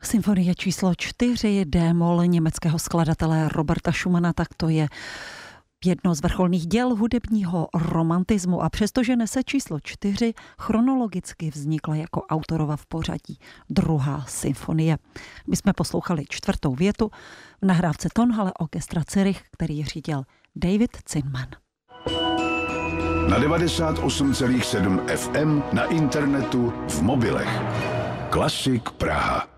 Symfonie číslo 4 D-moll německého skladatele Roberta Schumana, tak to je jedno z vrcholných děl hudebního romantismu a přestože nese číslo 4, chronologicky vznikla jako autorova v pořadí druhá symfonie. My jsme poslouchali 4. větu v nahrávce Tonhalle Orchestra Zürich, který řídil David Zinman. Na 98,7 FM, na internetu, v mobilech. Klasik Praha.